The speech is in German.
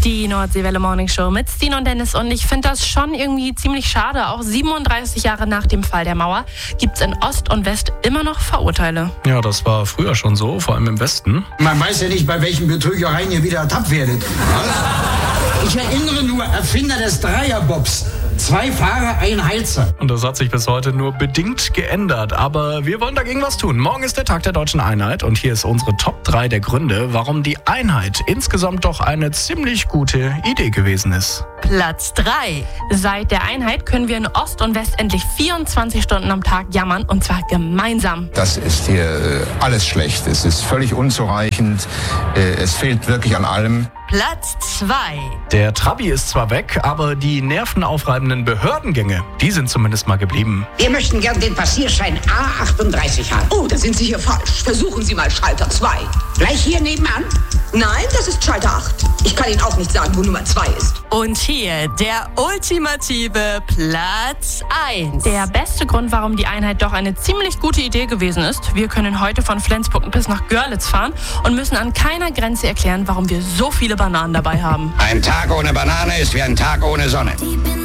Die Nordseewelle Morning Show mit Stine und Dennis. Und ich finde das schon irgendwie ziemlich schade. Auch 37 Jahre nach dem Fall der Mauer gibt es in Ost und West immer noch Vorurteile. Ja, das war früher schon so, vor allem im Westen. Man weiß ja nicht, bei welchen Betrügereien ihr wieder ertappt werdet. Ich erinnere nur, Erfinder des Dreierbobs. 2 Fahrer, ein Heizer. Und das hat sich bis heute nur bedingt geändert. Aber wir wollen dagegen was tun. Morgen ist der Tag der Deutschen Einheit und hier ist unsere Top 3 der Gründe, warum die Einheit insgesamt doch eine ziemlich gute Idee gewesen ist. Platz 3. Seit der Einheit können wir in Ost und West endlich 24 Stunden am Tag jammern, und zwar gemeinsam. Das ist hier alles schlecht. Es ist völlig unzureichend. Es fehlt wirklich an allem. Platz 2. Der Trabi ist zwar weg, aber die nervenaufreibenden Behördengänge, die sind zumindest mal geblieben. Wir möchten gern den Passierschein A38 haben. Oh, da sind Sie hier falsch. Versuchen Sie mal Schalter 2. Gleich hier nebenan? Nein, das ist Schalter 8. Ich kann Ihnen auch nicht sagen, wo Nummer 2 ist. Und hier der ultimative Platz 1. Der beste Grund, warum die Einheit doch eine ziemlich gute Idee gewesen ist: Wir können heute von Flensburg bis nach Görlitz fahren und müssen an keiner Grenze erklären, warum wir so viele Bananen dabei haben. Ein Tag ohne Banane ist wie ein Tag ohne Sonne.